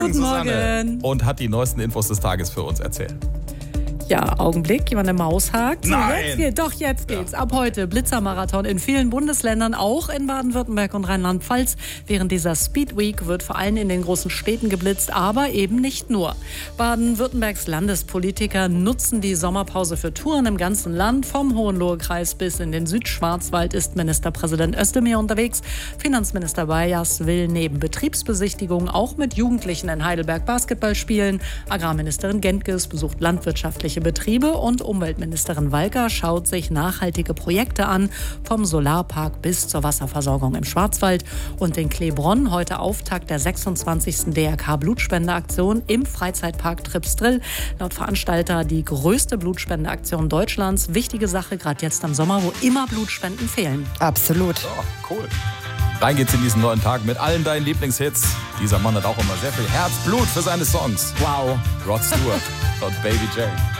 Guten Morgen. Und hat die neuesten Infos des Tages für uns erzählt. Ja, Augenblick, jemand im Haus hakt. So, Nein. Jetzt geht's. Ab heute Blitzermarathon in vielen Bundesländern, auch in Baden-Württemberg und Rheinland-Pfalz. Während dieser Speed Week wird vor allem in den großen Städten geblitzt, aber eben nicht nur. Baden-Württembergs Landespolitiker nutzen die Sommerpause für Touren im ganzen Land. Vom Hohenlohe-Kreis bis in den Südschwarzwald ist Ministerpräsident Özdemir unterwegs. Finanzminister Bayers will neben Betriebsbesichtigungen auch mit Jugendlichen in Heidelberg Basketball spielen. Agrarministerin Gentges besucht landwirtschaftliche Betriebe und Umweltministerin Walker schaut sich nachhaltige Projekte an, vom Solarpark bis zur Wasserversorgung im Schwarzwald. Und in Kleebronn heute Auftakt der 26. DRK-Blutspendeaktion im Freizeitpark Tripsdrill. Laut Veranstalter die größte Blutspendeaktion Deutschlands. Wichtige Sache, gerade jetzt im Sommer, wo immer Blutspenden fehlen. Absolut. Oh, cool. Rein geht's in diesen neuen Tag mit allen deinen Lieblingshits. Dieser Mann hat auch immer sehr viel Herzblut für seine Songs. Wow. Rod Stewart und Baby J.